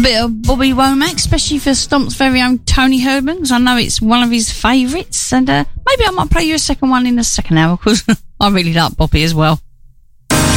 bit of Bobby Womack, especially for Stomp's very own Tony Herdman, because I know it's one of his favourites, and maybe I might play you a second one in the second hour, because I really like Bobby as well.